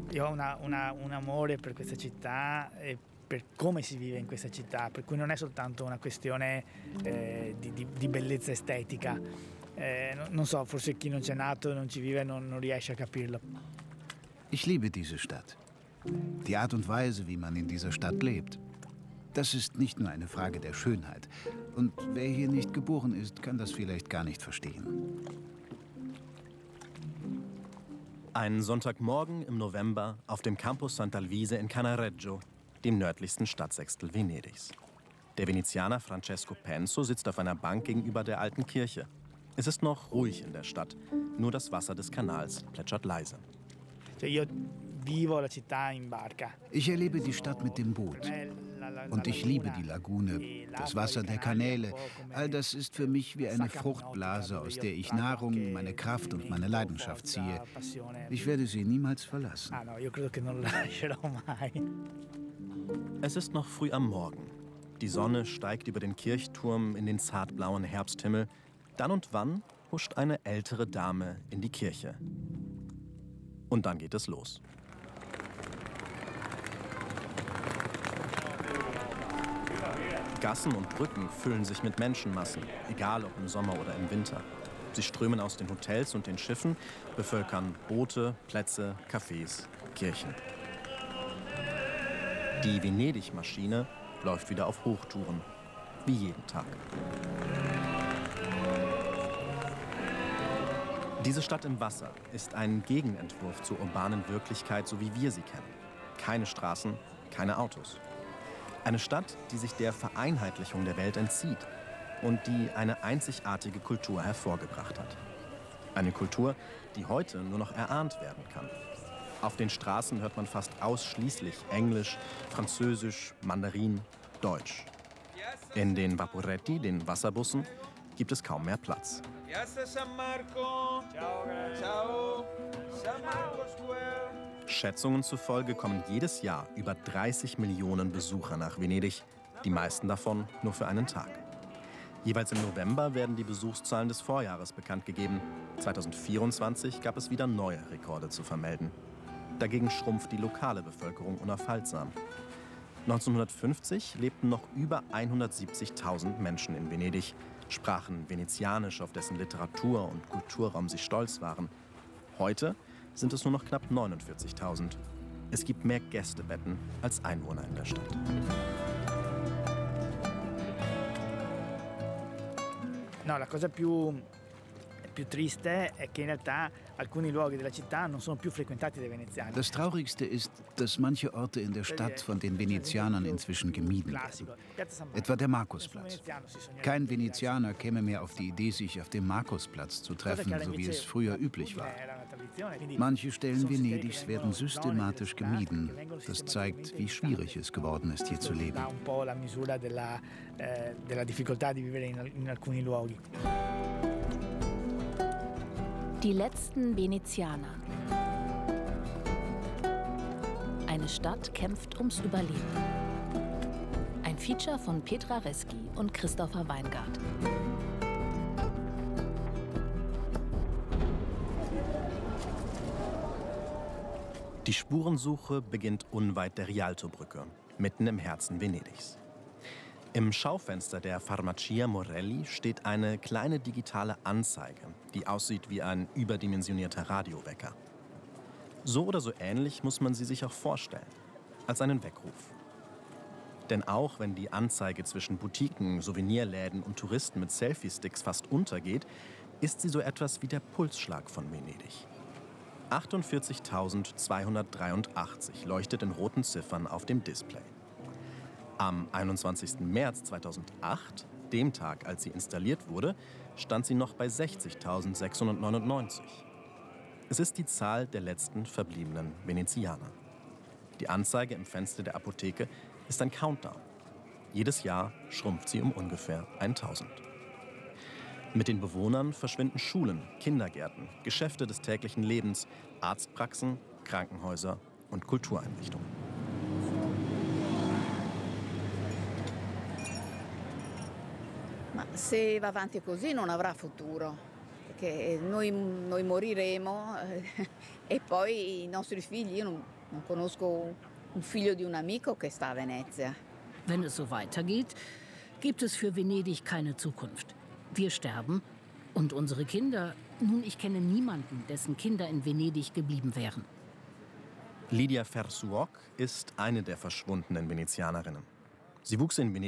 Io ho un amore per questa città e per come si vive in questa città, per cui non è soltanto una questione di bellezza estetica. Non so, forse chi non c'è nato e non ci vive non riesce a capirlo. Ich liebe diese Stadt. Die Art und Weise, wie man in dieser Stadt lebt. Das ist nicht nur eine Frage der Schönheit. Und wer hier nicht geboren ist, kann das vielleicht gar nicht verstehen. Ein Sonntagmorgen im November auf dem Campus Sant'Alvise in Cannareggio, dem nördlichsten Stadtsechstel Venedigs. Der Venezianer Francesco Penso sitzt auf einer Bank gegenüber der alten Kirche. Es ist noch ruhig in der Stadt, nur das Wasser des Kanals plätschert leise. Ich erlebe die Stadt mit dem Boot. Und ich liebe die Lagune, das Wasser der Kanäle. All das ist für mich wie eine Fruchtblase, aus der ich Nahrung, meine Kraft und meine Leidenschaft ziehe. Ich werde sie niemals verlassen. Es ist noch früh am Morgen. Die Sonne steigt über den Kirchturm in den zartblauen Herbsthimmel. Dann und wann huscht eine ältere Dame in die Kirche. Und dann geht es los. Gassen und Brücken füllen sich mit Menschenmassen, egal ob im Sommer oder im Winter. Sie strömen aus den Hotels und den Schiffen, bevölkern Boote, Plätze, Cafés, Kirchen. Die Venedig-Maschine läuft wieder auf Hochtouren, wie jeden Tag. Diese Stadt im Wasser ist ein Gegenentwurf zur urbanen Wirklichkeit, so wie wir sie kennen. Keine Straßen, keine Autos. Eine Stadt, die sich der Vereinheitlichung der Welt entzieht und die eine einzigartige Kultur hervorgebracht hat. Eine Kultur, die heute nur noch erahnt werden kann. Auf den Straßen hört man fast ausschließlich Englisch, Französisch, Mandarin, Deutsch. In den Vaporetti, den Wasserbussen, gibt es kaum mehr Platz. Schätzungen zufolge kommen jedes Jahr über 30 Millionen Besucher nach Venedig, die meisten davon nur für einen Tag. Jeweils im November werden die Besuchszahlen des Vorjahres bekannt gegeben. 2024 gab es wieder neue Rekorde zu vermelden. Dagegen schrumpft die lokale Bevölkerung unaufhaltsam. 1950 lebten noch über 170.000 Menschen in Venedig, sprachen Venezianisch, auf dessen Literatur- und Kulturraum sie stolz waren. Heute sind es nur noch knapp 49.000. Es gibt mehr Gästebetten als Einwohner in der Stadt. No, la cosa più triste è che in realtà alcuni luoghi della città non sono più frequentati dai veneziani. Das Traurigste ist, dass manche Orte in der Stadt von den Venezianern inzwischen gemieden werden. Etwa der Markusplatz. Kein Venezianer käme mehr auf die Idee, sich auf dem Markusplatz zu treffen, so wie es früher üblich war. Manche Stellen Venedigs werden systematisch gemieden. Das zeigt, wie schwierig es geworden ist, hier zu leben. Die letzten Venezianer. Eine Stadt kämpft ums Überleben. Ein Feature von Petra Reski und Christopher Weingart. Die Spurensuche beginnt unweit der Rialtobrücke, mitten im Herzen Venedigs. Im Schaufenster der Farmacia Morelli steht eine kleine digitale Anzeige, die aussieht wie ein überdimensionierter Radiowecker. So oder so ähnlich muss man sie sich auch vorstellen, als einen Weckruf. Denn auch wenn die Anzeige zwischen Boutiquen, Souvenirläden und Touristen mit Selfie-Sticks fast untergeht, ist sie so etwas wie der Pulsschlag von Venedig. 48.283 leuchtet in roten Ziffern auf dem Display. Am 21. März 2008, dem Tag, als sie installiert wurde, stand sie noch bei 60.699. Es ist die Zahl der letzten verbliebenen Venezianer. Die Anzeige im Fenster der Apotheke ist ein Countdown. Jedes Jahr schrumpft sie um ungefähr 1000. Mit den Bewohnern verschwinden Schulen, Kindergärten, Geschäfte des täglichen Lebens, Arztpraxen, Krankenhäuser und Kultureinrichtungen. Ma se va avanti così non avrà futuro. che noi moriremo e poi i nostri figli. Io non conosco un figlio di un amico che sta a Venezia. Wenn es so weitergeht, gibt es für Venedig keine Zukunft. Wir sterben und unsere Kinder. Nun, ich kenne niemanden, dessen Kinder in Venedig geblieben wären. Lidia Fersuok ist eine der verschwundenen Venezianerinnen. Sie wuchs in Venedig